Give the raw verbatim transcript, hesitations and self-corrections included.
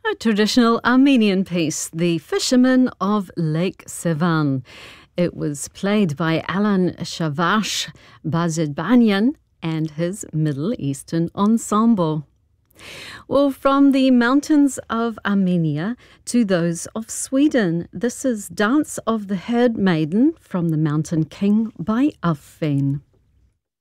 A traditional Armenian piece, The Fisherman of Lake Sevan. It was played by Alan Shavash Bazarbanyan and his Middle Eastern ensemble. Well, from the mountains of Armenia to those of Sweden, this is Dance of the Herd Maiden from The Mountain King by Afen.